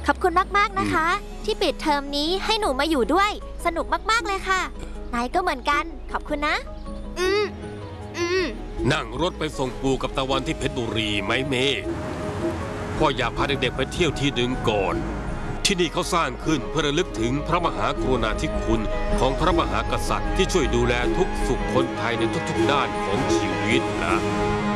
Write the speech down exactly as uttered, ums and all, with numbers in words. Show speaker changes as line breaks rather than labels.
ขอบคุณมากๆนะคะ ที่ปิดเทอมนี้ให้หนูมาอยู่ด้วยสนุกมากๆเลยค่ะนายก็เหมือนกันขอบคุณนะอืมอืม
นั่งรถไปส่งปู่กับตะวันที่เพชรบุรีไหมเมย์พ่ออยากพาเด็กๆไปเที่ยวที่หนึ่งก่อนที่นี่เขาสร้างขึ้นเพื่อระลึกถึงพระมหากรุณาธิคุณของพระมหากษัตริย์ที่ช่วยดูแลทุกสุขคนไทยในทุกๆด้านของชีวิตนะ